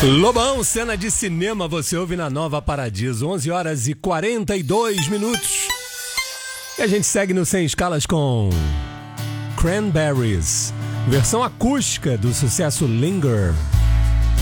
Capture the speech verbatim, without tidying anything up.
Lobão, cena de cinema, você ouve na Nova Paradiso, onze horas e quarenta e dois minutos. E a gente segue no Sem Escalas com Cranberries, versão acústica do sucesso Linger.